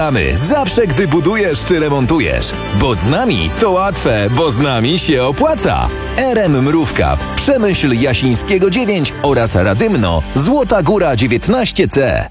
Zawsze, gdy budujesz czy remontujesz. Bo z nami to łatwe, bo z nami się opłaca. RM Mrówka, Przemyśl Jasińskiego 9 oraz Radymno, Złota Góra 19C.